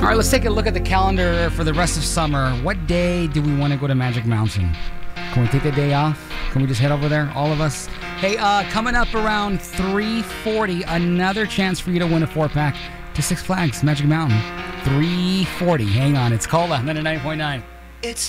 All right, let's take a look at the calendar for the rest of summer. What day do we want to go to Magic Mountain? Can we take a day off? Can we just head over there, all of us? Hey, coming up around 3:40, another chance for you to win a 4-pack to Six Flags Magic Mountain. 3:40. Hang on, it's Cola 99.9. It's